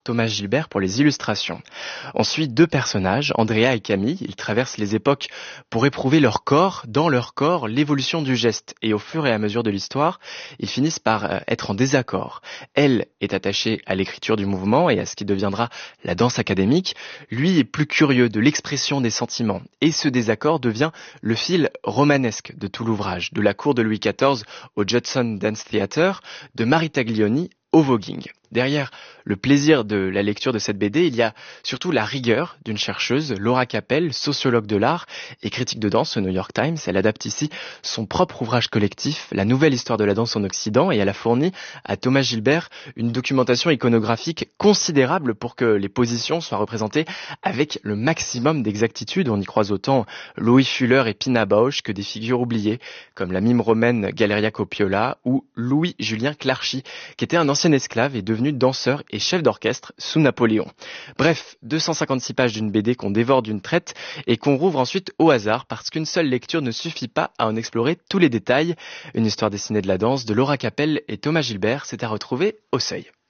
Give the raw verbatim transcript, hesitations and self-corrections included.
Thomas Gilbert pour les illustrations. On suit deux personnages, Andrea et Camille. Ils traversent les époques pour éprouver leur corps, dans leur corps, l'évolution du geste. Et au fur et à mesure de l'histoire, ils finissent par euh, être en désaccord. Elle est attachée à l'écriture du mouvement et à ce qui deviendra la danse académique. Lui est plus curieux de l'expression des sentiments. Et ce désaccord devient le fil romanesque de tout l'ouvrage, de la cour de Louis quatorze au Judson Dance Theatre, de Marie Taglioni au voguing. Derrière le plaisir de la lecture de cette B D, il y a surtout la rigueur d'une chercheuse, Laura Capel, sociologue de l'art et critique de danse au New York Times. Elle adapte ici son propre ouvrage collectif, La nouvelle histoire de la danse en Occident, et elle a fourni à Thomas Gilbert une documentation iconographique considérable pour que les positions soient représentées avec le maximum d'exactitude. On y croise autant Louis Fuller et Pina Bausch que des figures oubliées, comme la mime romaine Galeria Copiola ou Louis-Julien Clarchy, qui était un ancien esclave et devenu danseur et chef d'orchestre sous Napoléon. Bref, deux cent cinquante-six pages d'une B D qu'on dévore d'une traite et qu'on rouvre ensuite au hasard parce qu'une seule lecture ne suffit pas à en explorer tous les détails. Une histoire dessinée de la danse de Laura Capel et Thomas Gilbert, c'est à retrouver au Seuil.